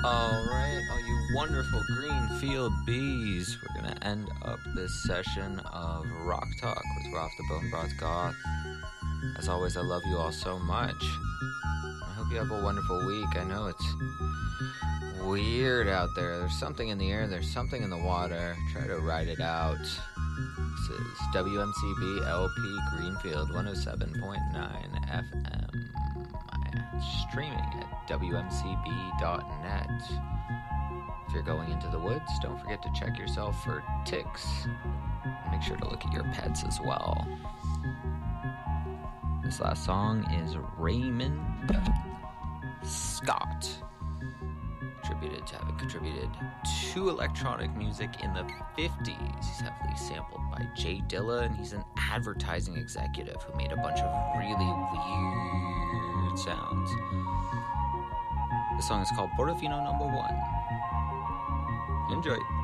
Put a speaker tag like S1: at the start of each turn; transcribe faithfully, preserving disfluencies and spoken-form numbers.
S1: Alright, all you wonderful Greenfield bees, we're gonna end up this session of Rock Talk with Rolf the Bone Broth Goth. As always, I love you all so much. I hope you have a wonderful week. I know it's weird out there. There's something in the air, there's something in the water. Try to ride it out. This is W M C B L P Greenfield one oh seven point nine F M. Streaming at W M C B dot net. If you're going into the woods, don't forget to check yourself for ticks. Make sure to look at your pets as well. This last song is Raymond Scott, attributed to having contributed to electronic music in the fifties. He's heavily sampled by Jay Dilla, and he's an advertising executive who made a bunch of really weird sounds. The song is called Portofino Number One. Enjoy.